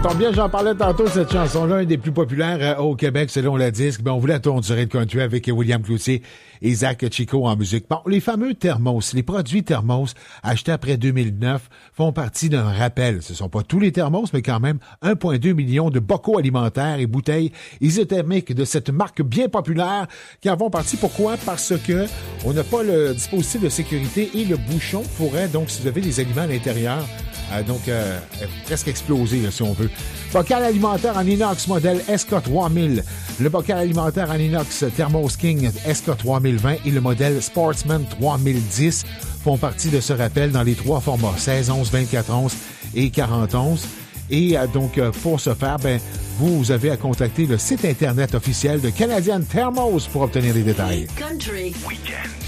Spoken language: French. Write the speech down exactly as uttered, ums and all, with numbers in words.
tombe bien, j'en parlais tantôt, cette chanson-là, une des plus populaires euh, au Québec, selon la disque. Ben, on voulait tourner durée de country avec William Cloutier et Zach Chico en musique. Bon, les fameux thermos, les produits thermos achetés après deux mille neuf font partie d'un rappel. Ce sont pas tous les thermos, mais quand même un virgule deux million de bocaux alimentaires et bouteilles isothermiques de cette marque bien populaire qui en font partie. Pourquoi? Parce que on n'a pas le dispositif de sécurité et le bouchon pourrait, donc, si vous avez des aliments à l'intérieur, Euh, donc, euh, presque explosé, là, si on veut. Bocal alimentaire en inox modèle S K trois mille. Le bocal alimentaire en inox Thermos King S K trois mille vingt et le modèle Sportsman trois mille dix font partie de ce rappel dans les trois formats, seize onces, vingt-quatre onces et quarante onces. Et euh, donc, euh, pour ce faire, ben, vous avez à contacter le site Internet officiel de Canadian Thermos pour obtenir les détails. Country Weekend.